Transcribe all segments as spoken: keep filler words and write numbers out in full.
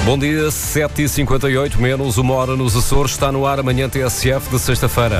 Bom dia, sete e cinquenta e oito, menos uma hora nos Açores. Está no ar amanhã T S F de sexta-feira.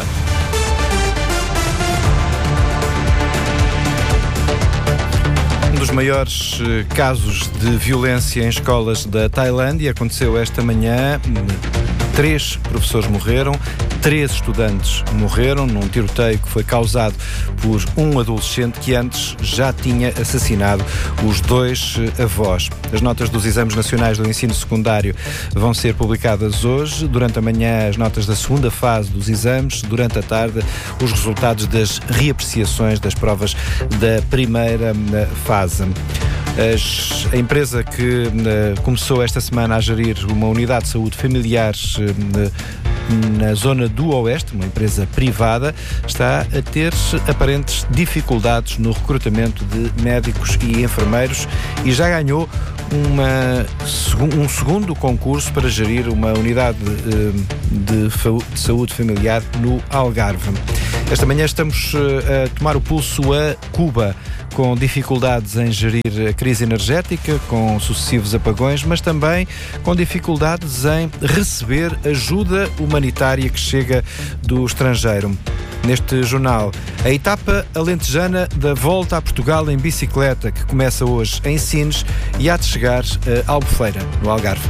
Um dos maiores casos de violência em escolas da Tailândia aconteceu esta manhã. Três professores morreram, três estudantes morreram num tiroteio que foi causado por um adolescente que antes já tinha assassinado os dois avós. As notas dos exames nacionais do ensino secundário vão ser publicadas hoje. Durante a manhã, as notas da segunda fase dos exames. Durante a tarde, os resultados das reapreciações das provas da primeira fase. As, a empresa que uh, começou esta semana a gerir uma unidade de saúde familiar uh, na zona do Oeste, uma empresa privada, está a ter aparentes dificuldades no recrutamento de médicos e enfermeiros e já ganhou uma, um segundo concurso para gerir uma unidade uh, de, de saúde familiar no Algarve. Esta manhã estamos uh, a tomar o pulso a Cuba, com dificuldades em gerir a crise energética, com sucessivos apagões, mas também com dificuldades em receber ajuda humanitária que chega do estrangeiro. Neste jornal, a etapa alentejana da Volta a Portugal em bicicleta, que começa hoje em Sines e há de chegar a Albufeira, no Algarve.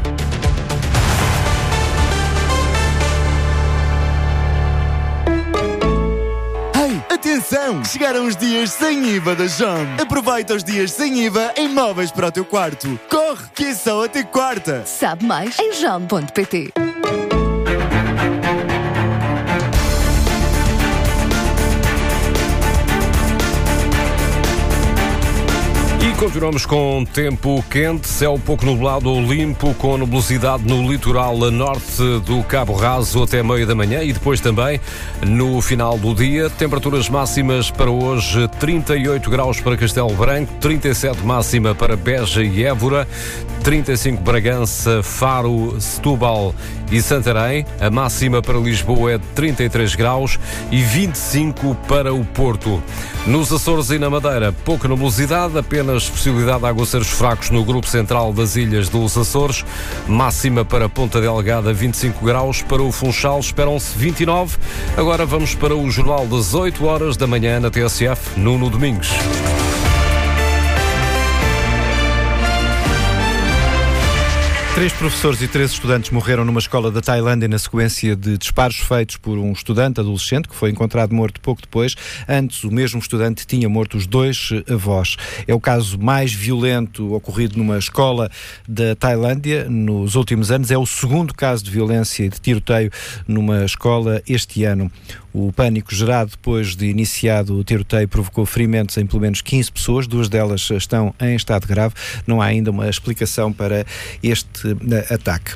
Atenção! Chegaram os dias sem I V A da Jom. Aproveita os dias sem I V A em móveis para o teu quarto. Corre, que é só até quarta. Sabe mais em jom ponto pt. Continuamos com tempo quente, céu pouco nublado ou limpo, com nubosidade no litoral a norte do Cabo Raso até meio da manhã e depois também no final do dia. Temperaturas máximas para hoje: trinta e oito graus para Castelo Branco, trinta e sete máxima para Beja e Évora, trinta e cinco Bragança, Faro, Setúbal e Santarém. A máxima para Lisboa é de trinta e três graus e vinte e cinco para o Porto. Nos Açores e na Madeira, pouca nubosidade, apenas possibilidade de aguaceiros fracos no grupo central das ilhas dos Açores. Máxima para Ponta Delgada, vinte e cinco graus. Para o Funchal esperam-se vinte e nove. Agora vamos para o Jornal das oito horas da manhã na T S F, Nuno Domingos. Três professores e três estudantes morreram numa escola da Tailândia na sequência de disparos feitos por um estudante adolescente que foi encontrado morto pouco depois. Antes, o mesmo estudante tinha morto os dois avós. É o caso mais violento ocorrido numa escola da Tailândia nos últimos anos. É o segundo caso de violência e de tiroteio numa escola este ano. O pânico gerado depois de iniciado o tiroteio provocou ferimentos em pelo menos quinze pessoas, duas delas estão em estado grave. Não há ainda uma explicação para este uh, ataque.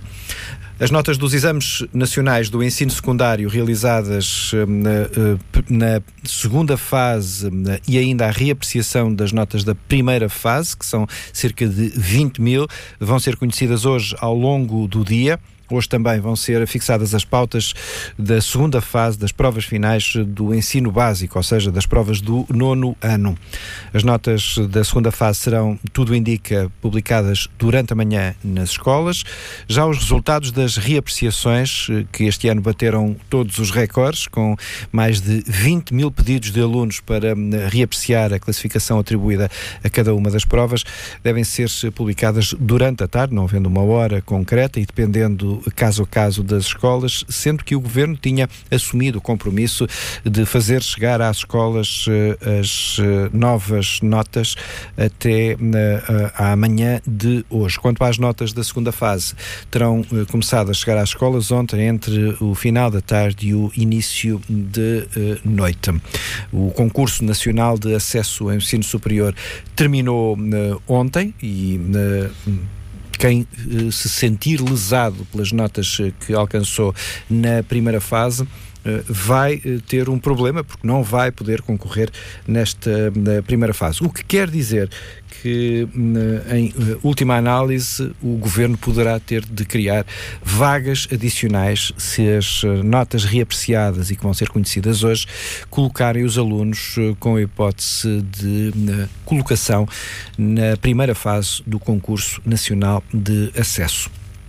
As notas dos exames nacionais do ensino secundário realizadas uh, uh, na segunda fase uh, e ainda a reapreciação das notas da primeira fase, que são cerca de vinte mil, vão ser conhecidas hoje ao longo do dia. Hoje também vão ser fixadas as pautas da segunda fase das provas finais do ensino básico, ou seja, das provas do nono ano. As notas da segunda fase serão, tudo indica, publicadas durante a manhã nas escolas. Já os resultados das reapreciações, que este ano bateram todos os recordes, com mais de vinte mil pedidos de alunos para reapreciar a classificação atribuída a cada uma das provas, devem ser publicadas durante a tarde, não havendo uma hora concreta e dependendo caso a caso das escolas, sendo que o Governo tinha assumido o compromisso de fazer chegar às escolas uh, as uh, novas notas até uh, uh, à manhã de hoje. Quanto às notas da segunda fase, terão uh, começado a chegar às escolas ontem, entre o final da tarde e o início de uh, noite. O Concurso Nacional de Acesso ao Ensino Superior terminou uh, ontem e uh, quem uh, se sentir lesado pelas notas uh, que alcançou na primeira fase uh, vai uh, ter um problema, porque não vai poder concorrer nesta uh, primeira fase. O que quer dizer que, uh, em uh, última análise, o Governo poderá ter de criar vagas adicionais se as uh, notas reapreciadas e que vão ser conhecidas hoje colocarem os alunos uh, com a hipótese de uh, colocação na primeira fase do Concurso Nacional de Acesso.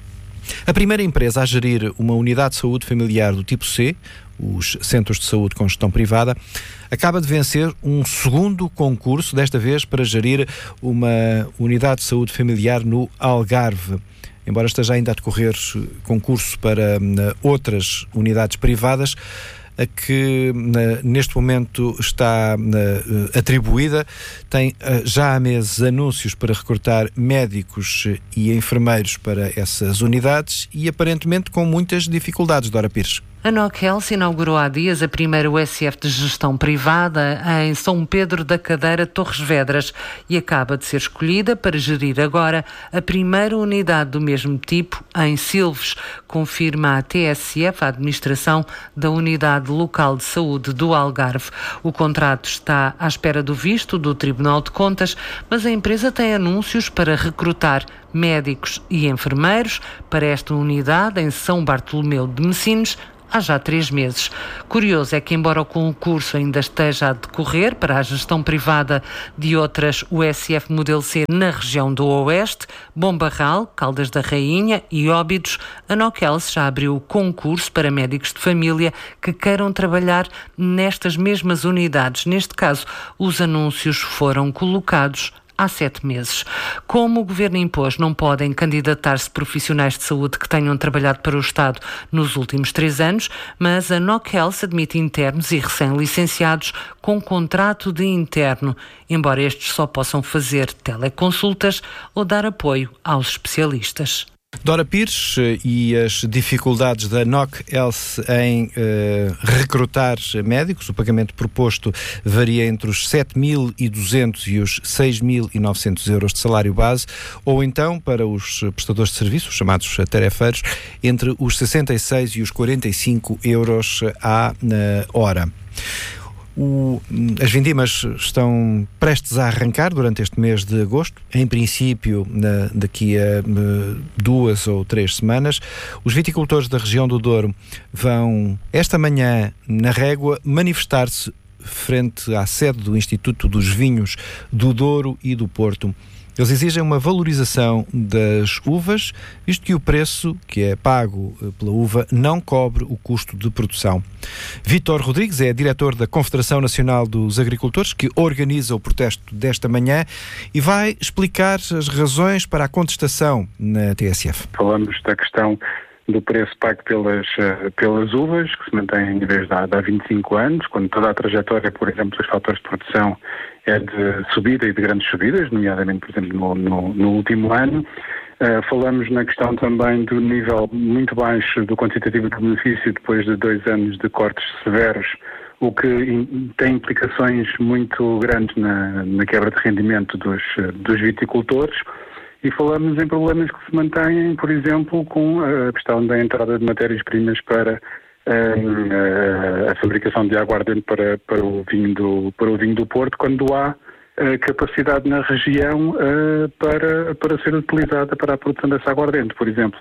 A primeira empresa a gerir uma unidade de saúde familiar do tipo C, os Centros de Saúde com Gestão Privada, acaba de vencer um segundo concurso, desta vez para gerir uma unidade de saúde familiar no Algarve. Embora esteja ainda a decorrer concurso para uh, outras unidades privadas, a que uh, neste momento está uh, atribuída, tem uh, já há meses anúncios para recrutar médicos e enfermeiros para essas unidades e aparentemente com muitas dificuldades. Dora Pires. A Noc Health inaugurou há dias a primeira U S F de gestão privada em São Pedro da Cadeira, Torres Vedras, e acaba de ser escolhida para gerir agora a primeira unidade do mesmo tipo em Silves, confirma a T S F, a administração da Unidade Local de Saúde do Algarve. O contrato está à espera do visto do Tribunal de Contas, mas a empresa tem anúncios para recrutar médicos e enfermeiros para esta unidade em São Bartolomeu de Messinos há já três meses. Curioso é que, embora o concurso ainda esteja a decorrer para a gestão privada de outras U S F Modelo C na região do Oeste, Bom Barral, Caldas da Rainha e Óbidos, a Noc Health já abriu o concurso para médicos de família que queiram trabalhar nestas mesmas unidades. Neste caso, os anúncios foram colocados há sete meses. Como o Governo impôs, não podem candidatar-se profissionais de saúde que tenham trabalhado para o Estado nos últimos três anos, mas a Noc Health admite internos e recém-licenciados com contrato de interno, embora estes só possam fazer teleconsultas ou dar apoio aos especialistas. Dora Pires, e as dificuldades da Noc Health em uh, recrutar médicos. O pagamento proposto varia entre os sete mil e duzentos e os seis mil e novecentos euros de salário base, ou então, para os prestadores de serviços, chamados tarefeiros, entre os sessenta e seis e os quarenta e cinco euros à uh, hora. O, as vindimas estão prestes a arrancar durante este mês de agosto, em princípio na, daqui a uh, duas ou três semanas. Os viticultores da região do Douro vão esta manhã na Régua manifestar-se frente à sede do Instituto dos Vinhos do Douro e do Porto. Eles exigem uma valorização das uvas, visto que o preço que é pago pela uva não cobre o custo de produção. Vítor Rodrigues é diretor da Confederação Nacional dos Agricultores, que organiza o protesto desta manhã e vai explicar as razões para a contestação na T S F. Falamos da questão do preço pago pelas, pelas uvas, que se mantém em níveis de há vinte e cinco anos, quando toda a trajetória, por exemplo, dos fatores de produção é de subida e de grandes subidas, nomeadamente, por exemplo, no, no, no último ano. Uh, falamos na questão também do nível muito baixo do quantitativo de benefício depois de dois anos de cortes severos, o que in, tem implicações muito grandes na, na quebra de rendimento dos, dos viticultores. E falamos em problemas que se mantêm, por exemplo, com a questão da entrada de matérias-primas para a, a, a fabricação de aguardente para, para, o vinho do, para o vinho do Porto, quando há a capacidade na região uh, para, para ser utilizada para a produção dessa aguardente, por exemplo.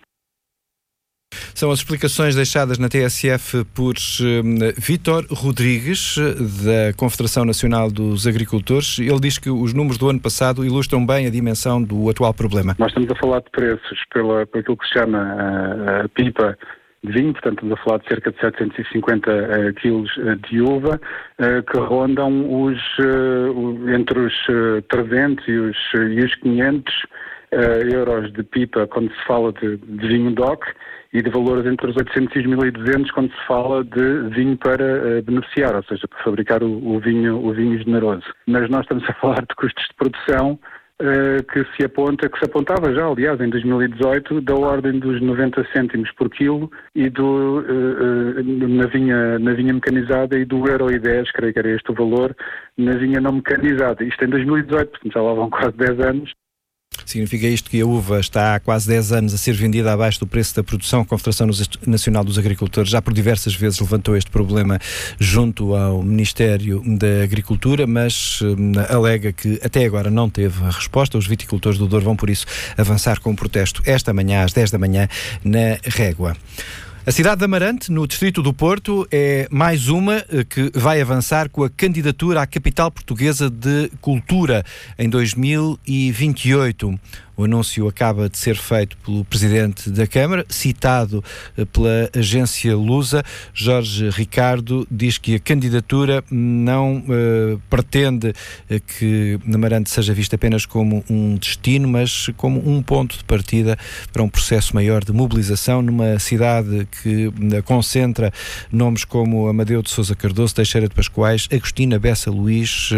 São as explicações deixadas na T S F por uh, Vítor Rodrigues, da Confederação Nacional dos Agricultores. Ele diz que os números do ano passado ilustram bem a dimensão do atual problema. Nós estamos a falar de preços pela, por aquilo que se chama a, a pipa de vinho, portanto estamos a falar de cerca de setecentos e cinquenta uh, quilos de uva, uh, que rondam os, uh, entre os uh, trezentos e os, uh, e os quinhentos uh, euros de pipa quando se fala de, de vinho D O C, e de valores entre os oitocentos e os mil e duzentos quando se fala de vinho para uh, beneficiar, ou seja, para fabricar o, o, vinho, o vinho generoso. Mas nós estamos a falar de custos de produção uh, que se aponta, que se apontava já, aliás, em dois mil e dezoito, da ordem dos noventa cêntimos por quilo e do, uh, uh, na, vinha, na vinha mecanizada e do euro e dez, creio que era este o valor, na vinha não mecanizada. Isto em dois mil e dezoito, portanto já lá vão quase dez anos. Significa isto que a uva está há quase dez anos a ser vendida abaixo do preço da produção. A Confederação Nacional dos Agricultores já por diversas vezes levantou este problema junto ao Ministério da Agricultura, mas hum, alega que até agora não teve a resposta. Os viticultores do Douro vão, por isso, avançar com o protesto esta manhã, às dez da manhã, na Régua. A cidade de Amarante, no distrito do Porto, é mais uma que vai avançar com a candidatura à capital portuguesa de cultura em dois mil e vinte e oito. O O anúncio acaba de ser feito pelo Presidente da Câmara, citado pela agência Lusa. Jorge Ricardo diz que a candidatura não uh, pretende uh, que Amarante seja vista apenas como um destino, mas como um ponto de partida para um processo maior de mobilização numa cidade que uh, concentra nomes como Amadeu de Sousa Cardoso, Teixeira de Pascoais, Agostina Bessa Luís, uh,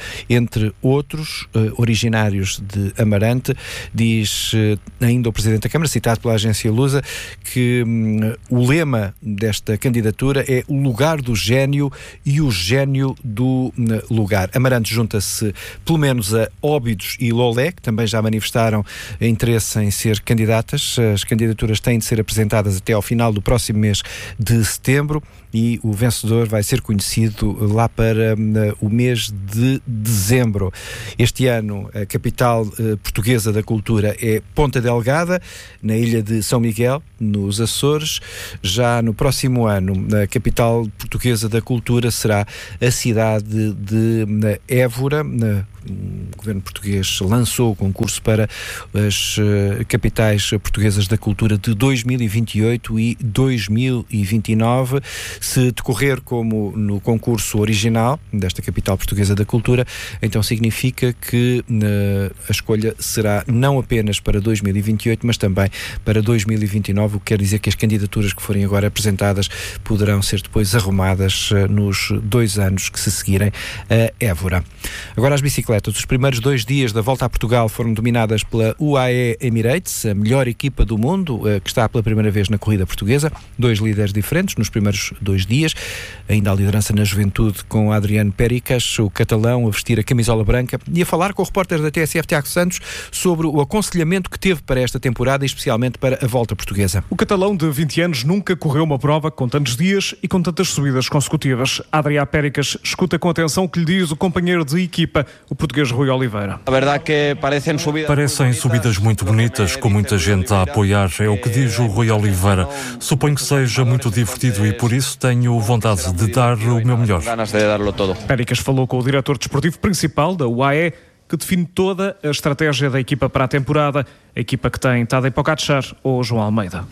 entre outros, uh, originários de Amarante. Diz uh, ainda o Presidente da Câmara, citado pela agência Lusa, que um, o lema desta candidatura é o lugar do gênio e o gênio do um, lugar. Amarante junta-se pelo menos a Óbidos e Lolé, que também já manifestaram interesse em ser candidatas. As candidaturas têm de ser apresentadas até ao final do próximo mês de setembro e o vencedor vai ser conhecido lá para uh, o mês de dezembro. Este ano a capital uh, portuguesa da cultura é Ponta Delgada, na ilha de São Miguel, nos Açores. Já no próximo ano a capital portuguesa da cultura será a cidade de uh, Évora. Uh, o governo português lançou o concurso para as uh, capitais portuguesas da cultura de dois mil e vinte e oito e dois mil e vinte e nove. Se decorrer como no concurso original desta capital portuguesa da cultura, então significa que uh, a escolha será não apenas para dois mil e vinte e oito, mas também para dois mil e vinte e nove, o que quer dizer que as candidaturas que forem agora apresentadas poderão ser depois arrumadas uh, nos dois anos que se seguirem a Évora. Agora as bicicletas. Os primeiros dois dias da volta a Portugal foram dominadas pela U A E Emirates, a melhor equipa do mundo, que está pela primeira vez na corrida portuguesa. Dois líderes diferentes nos primeiros dois dias. Ainda a liderança na juventude com Adriano Péricas, o catalão, a vestir a camisola branca e a falar com o repórter da T S F, Tiago Santos, sobre o aconselhamento que teve para esta temporada e especialmente para a volta portuguesa. O catalão de vinte anos nunca correu uma prova com tantos dias e com tantas subidas consecutivas. Adriano Péricas escuta com atenção o que lhe diz o companheiro de equipa, o português Rui Oliveira. A verdade que parecem subidas... Parecem subidas muito bonitas, com muita gente a apoiar, é o que diz o Rui Oliveira. Suponho que seja muito divertido e por isso tenho vontade de dar o meu melhor. Péricas falou com o diretor desportivo principal da U A E, que define toda a estratégia da equipa para a temporada. A equipa que tem Tadej Pogačar ou João Almeida.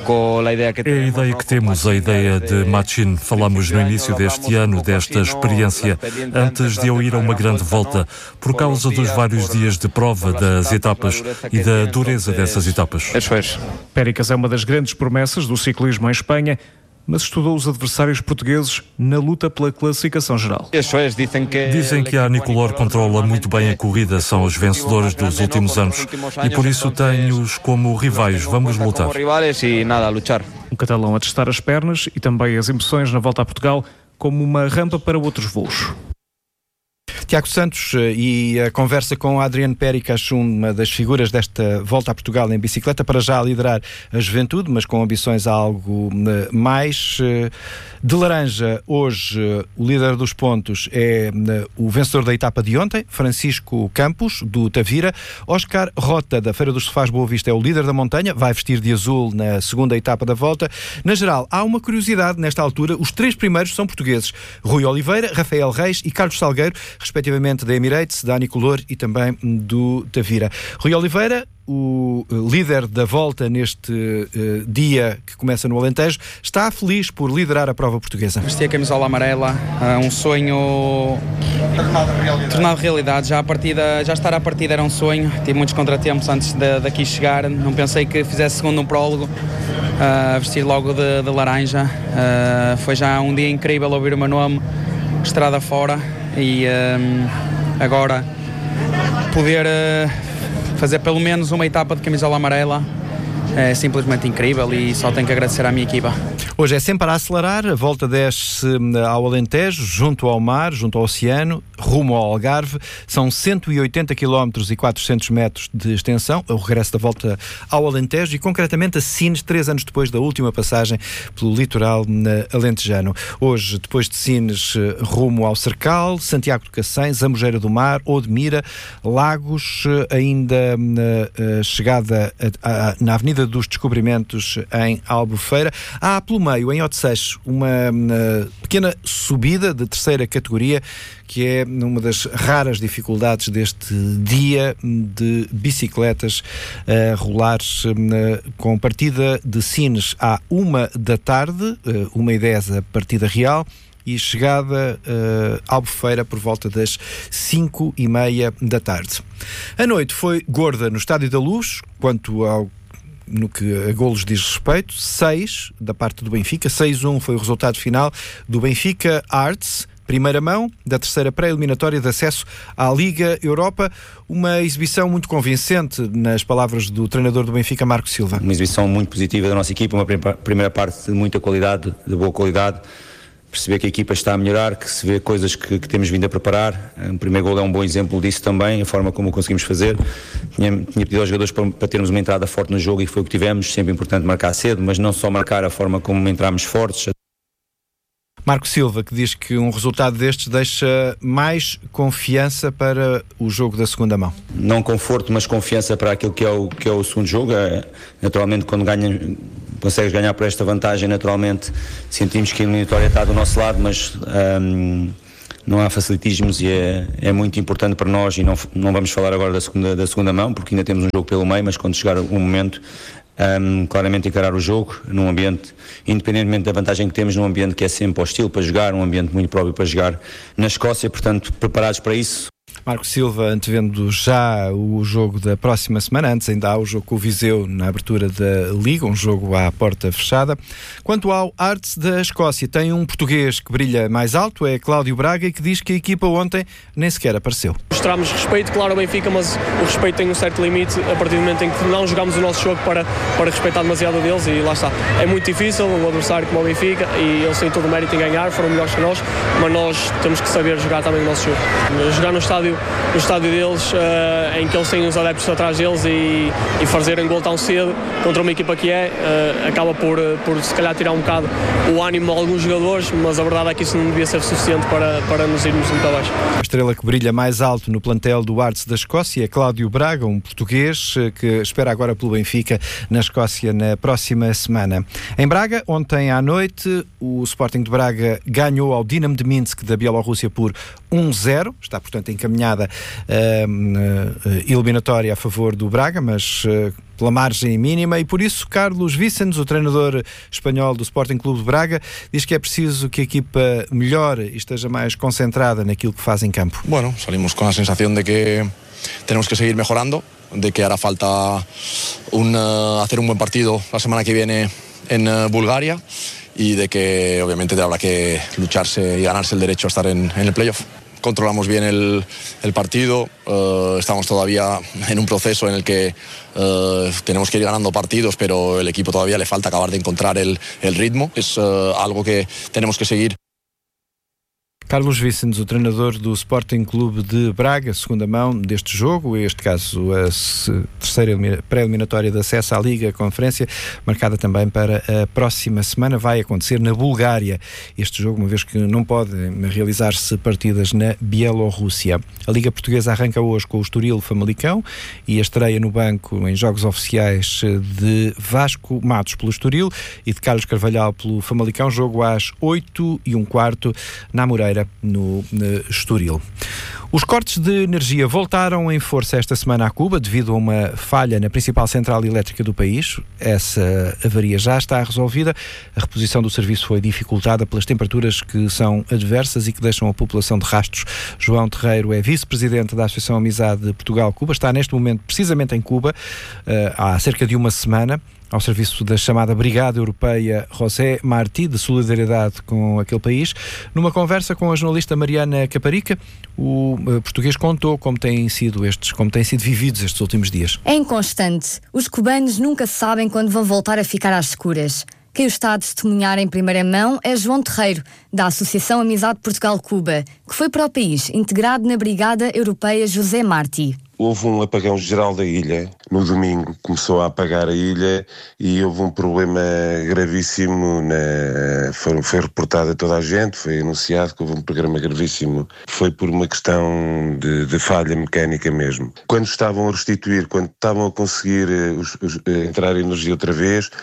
É a ideia que temos, a ideia de Machín. Falamos no início deste ano desta experiência, antes de eu ir a uma grande volta, por causa dos vários dias de prova das etapas e da dureza dessas etapas. Péricas é uma das grandes promessas do ciclismo em Espanha, mas estudou os adversários portugueses na luta pela classificação geral. Dizem que a Nicolor controla muito bem a corrida, são os vencedores dos últimos anos e por isso tenho-os como rivais. Vamos lutar. Um catalão a testar as pernas e também as emoções na volta a Portugal como uma rampa para outros voos. Tiago Santos, e a conversa com Adriano Péricas, uma das figuras desta volta a Portugal em bicicleta, para já liderar a juventude, mas com ambições a algo mais. De laranja, hoje, o líder dos pontos é o vencedor da etapa de ontem, Francisco Campos, do Tavira. Oscar Rota, da Feira dos Sofás Boa Vista, é o líder da montanha, vai vestir de azul na segunda etapa da volta. Na geral, há uma curiosidade nesta altura, os três primeiros são portugueses, Rui Oliveira, Rafael Reis e Carlos Salgueiro, respectivamente da Emirates, da Nicolor e também do Tavira. Rui Oliveira, o líder da volta neste uh, dia que começa no Alentejo, está feliz por liderar a prova portuguesa. Vesti a camisola amarela, uh, um sonho tornado realidade. tornado realidade. Já, a partida, já estar à partida era um sonho, tive muitos contratempos antes de, daqui chegar, não pensei que fizesse segundo um prólogo, uh, vestir logo de, de laranja. Uh, foi já um dia incrível ouvir o meu nome, estrada fora, e uh, agora poder... Uh, fazer pelo menos uma etapa de camisola amarela é simplesmente incrível e só tenho que agradecer à minha equipa. Hoje é sempre a acelerar, a volta desce ao Alentejo, junto ao mar, junto ao oceano, rumo ao Algarve. São cento e oitenta quilómetros e quatrocentos metros de extensão, o regresso da volta ao Alentejo e concretamente a Sines, três anos depois da última passagem pelo litoral alentejano. Hoje, depois de Sines, rumo ao Cercal, Santiago de Cacém, Zambujeira do Mar, Odmira, Lagos, ainda na chegada a, a, na Avenida dos Descobrimentos em Albufeira. Há pelo meio, em Odeceixe, uma, uma pequena subida de terceira categoria, que é uma das raras dificuldades deste dia de bicicletas a rolar com partida de Sines à uma da tarde, uma e dez a partida real, e chegada uh, à Albufeira por volta das cinco e meia da tarde. A noite foi gorda no Estádio da Luz, quanto ao no que a golos diz respeito, seis da parte do Benfica, seis a um foi o resultado final do Benfica Arts, primeira mão da terceira pré-eliminatória de acesso à Liga Europa, uma exibição muito convincente, nas palavras do treinador do Benfica, Marco Silva. Uma exibição muito positiva da nossa equipa, uma primeira parte de muita qualidade, de boa qualidade, perceber que a equipa está a melhorar, que se vê coisas que, que temos vindo a preparar. O primeiro gol é um bom exemplo disso também, a forma como o conseguimos fazer. Tinha, tinha pedido aos jogadores para, para termos uma entrada forte no jogo e foi o que tivemos, sempre importante marcar cedo, mas não só marcar, a forma como entramos fortes. Marco Silva, que diz que um resultado destes deixa mais confiança para o jogo da segunda mão. Não conforto, mas confiança para aquilo que é o, que é o segundo jogo. É, naturalmente, quando ganha, consegues ganhar por esta vantagem, naturalmente sentimos que a eliminatória está do nosso lado, mas hum, não há facilitismos e é, é muito importante para nós, e não, não vamos falar agora da segunda, da segunda mão, porque ainda temos um jogo pelo meio, mas quando chegar o momento, Um, claramente encarar o jogo num ambiente, independentemente da vantagem que temos, num ambiente que é sempre hostil para jogar, um ambiente muito próprio para jogar na Escócia, portanto preparados para isso. Marco Silva, antevendo já o jogo da próxima semana, antes ainda há o jogo com o Viseu na abertura da Liga, um jogo à porta fechada. Quanto ao Arts da Escócia, tem um português que brilha mais alto, é Cláudio Braga, e que diz que a equipa ontem nem sequer apareceu. Mostramos respeito, claro, ao Benfica, mas o respeito tem um certo limite a partir do momento em que não jogamos o nosso jogo para, para respeitar demasiado deles, e lá está. É muito difícil, um adversário como o Benfica, e eles têm todo o mérito em ganhar, foram melhores que nós, mas nós temos que saber jogar também o nosso jogo. Jogar no estádio no estádio deles, uh, em que eles têm os adeptos atrás deles, e, e fazerem gol tão cedo contra uma equipa que é, uh, acaba por, por se calhar tirar um bocado o ânimo a alguns jogadores, mas a verdade é que isso não devia ser suficiente para, para nos irmos muito abaixo. A estrela que brilha mais alto no plantel do Arts da Escócia é Cláudio Braga, um português que espera agora pelo Benfica na Escócia na próxima semana. Em Braga, ontem à noite, o Sporting de Braga ganhou ao Dinamo de Minsk da Bielorrússia por um zero, está portanto encaminhada a uh, uh, eliminatória a favor do Braga, mas uh, pela margem mínima, e por isso Carlos Vicens, o treinador espanhol do Sporting Clube de Braga, diz que é preciso que a equipa melhore e esteja mais concentrada naquilo que faz em campo. Bueno, salimos con la sensación de que tenemos que seguir mejorando, de que hará falta un, uh, hacer un buen partido la semana que viene en uh, Bulgaria, y de que obviamente habrá que lucharse y ganarse el derecho a estar en, en el playoff. Controlamos bien el, el partido, uh, estamos todavía en un proceso en el que uh, tenemos que ir ganando partidos, pero el equipo todavía le falta acabar de encontrar el, el ritmo. Es uh, algo que tenemos que seguir. Carlos Vicens, o treinador do Sporting Clube de Braga, segunda mão deste jogo, este caso a terceira pré-eliminatória de acesso à Liga Conferência, marcada também para a próxima semana, vai acontecer na Bulgária este jogo, uma vez que não podem realizar-se partidas na Bielorrússia. A Liga Portuguesa arranca hoje com o Estoril Famalicão e a estreia no banco em jogos oficiais de Vasco Matos pelo Estoril e de Carlos Carvalhal pelo Famalicão, jogo às oito e um quarto na Moreira, no, no Estoril. Os cortes de energia voltaram em força esta semana a Cuba devido a uma falha na principal central elétrica do país. Essa avaria já está resolvida. A reposição do serviço foi dificultada pelas temperaturas que são adversas e que deixam a população de rastros. João Terreiro é vice-presidente da Associação Amizade Portugal-Cuba. Está neste momento precisamente em Cuba, há cerca de uma semana, ao serviço da chamada Brigada Europeia José Martí, de solidariedade com aquele país. Numa conversa com a jornalista Mariana Caparica, o português contou como têm sido estes, como têm sido vividos estes últimos dias. É inconstante. Os cubanos nunca sabem quando vão voltar a ficar às escuras. Quem o está a testemunhar em primeira mão é João Terreiro, da Associação Amizade Portugal-Cuba, que foi para o país integrado na Brigada Europeia José Martí. Houve um apagão geral da ilha. No domingo começou a apagar a ilha e houve um problema gravíssimo. Na... Foi, foi reportado a toda a gente, foi anunciado que houve um problema gravíssimo. Foi por uma questão de, de falha mecânica mesmo. Quando estavam a restituir, quando estavam a conseguir os, os, entrar energia outra vez,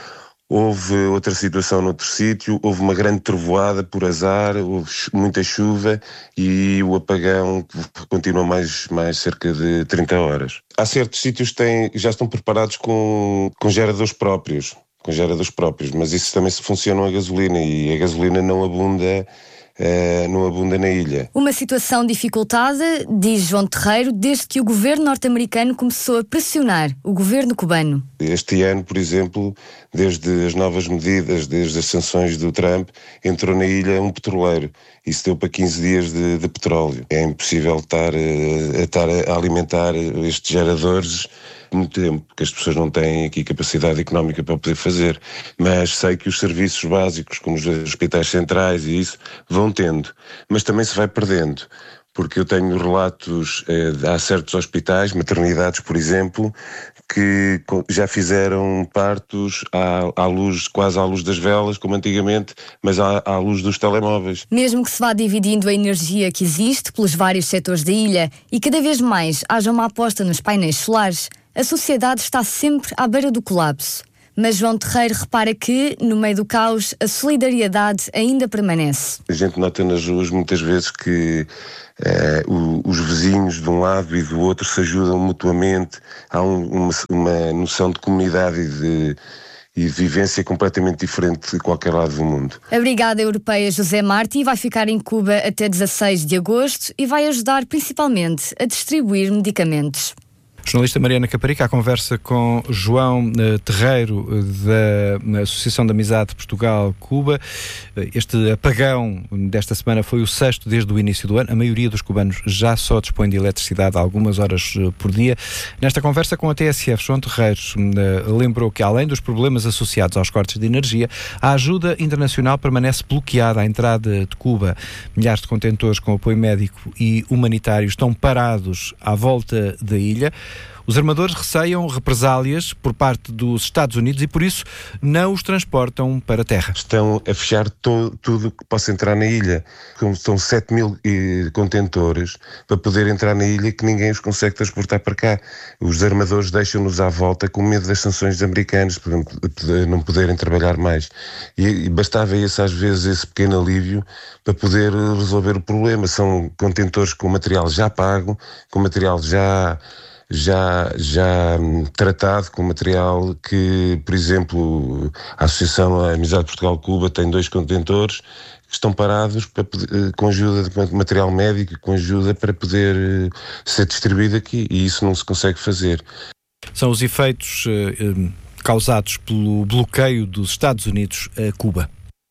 houve outra situação noutro sítio, houve uma grande trovoada por azar, houve muita chuva e o apagão continua mais, mais cerca de trinta horas. Há certos sítios que têm, já estão preparados com, com geradores próprios, com geradores próprios, mas isso também se funciona a gasolina e a gasolina não abunda Uh, não abunda na ilha. Uma situação dificultada, diz João Terreiro, desde que o governo norte-americano começou a pressionar o governo cubano. Este ano, por exemplo, desde as novas medidas, desde as sanções do Trump, entrou na ilha um petroleiro. Isso deu para quinze dias de, de petróleo. É impossível estar a, a, estar a alimentar estes geradores muito tempo, porque as pessoas não têm aqui capacidade económica para poder fazer. Mas sei que os serviços básicos, como os hospitais centrais e isso, vão tendo. Mas também se vai perdendo, porque eu tenho relatos, eh, há certos hospitais, maternidades, por exemplo, que já fizeram partos à, à luz, quase à luz das velas, como antigamente, mas à, à luz dos telemóveis. Mesmo que se vá dividindo a energia que existe pelos vários setores da ilha e cada vez mais haja uma aposta nos painéis solares, a sociedade está sempre à beira do colapso. Mas João Terreiro repara que, no meio do caos, a solidariedade ainda permanece. A gente nota nas ruas muitas vezes que eh, o, os vizinhos de um lado e do outro se ajudam mutuamente. Há um, uma, uma noção de comunidade e de, e de vivência completamente diferente de qualquer lado do mundo. A Brigada Europeia José Martí vai ficar em Cuba até dezasseis de agosto e vai ajudar principalmente a distribuir medicamentos. Jornalista Mariana Caparica, a conversa com João uh, Terreiro, uh, da Associação de Amizade Portugal-Cuba. Uh, este apagão desta semana foi o sexto desde o início do ano. A maioria dos cubanos já só dispõe de eletricidade algumas horas uh, por dia. Nesta conversa com a T S F, João Terreiro uh, lembrou que, além dos problemas associados aos cortes de energia, a ajuda internacional permanece bloqueada à entrada de Cuba. Milhares de contentores com apoio médico e humanitário estão parados à volta da ilha. Os armadores receiam represálias por parte dos Estados Unidos e, por isso, não os transportam para a terra. Estão a fechar to, tudo que possa entrar na ilha. São sete mil eh, contentores para poder entrar na ilha que ninguém os consegue transportar para cá. Os armadores deixam-nos à volta com medo das sanções americanas, por não poderem trabalhar mais. E, e bastava esse, às vezes, esse pequeno alívio para poder resolver o problema. São contentores com material já pago, com material já... já, já tratado com material que, por exemplo, a Associação Amizade Portugal-Cuba tem dois contentores que estão parados para, com ajuda de material médico, com ajuda para poder ser distribuído aqui, e isso não se consegue fazer. São os efeitos eh, causados pelo bloqueio dos Estados Unidos a Cuba.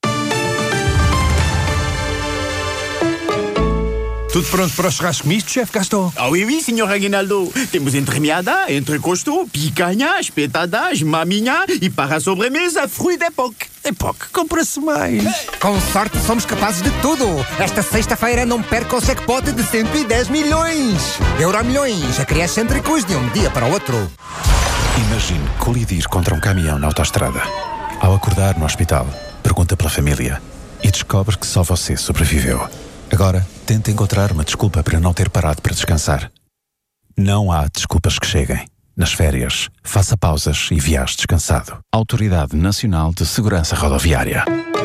Tudo pronto para o churrasco misto, chefe Gaston? Ah oui, oui, senhor Aguinaldo. Temos entremeada, entrecosto, picanha, espetadas, maminha e para a sobremesa, fruit d'époque. Époque, compra-se mais. Com sorte somos capazes de tudo. Esta sexta-feira não perca o jackpot de cento e dez milhões. Euromilhões, acresce entre cus de um dia para o outro. Imagine colidir contra um caminhão na autoestrada. Ao acordar no hospital, pergunta pela família e descobre que só você sobreviveu. Agora, tente encontrar uma desculpa para não ter parado para descansar. Não há desculpas que cheguem. Nas férias, faça pausas e viaje descansado. Autoridade Nacional de Segurança Rodoviária.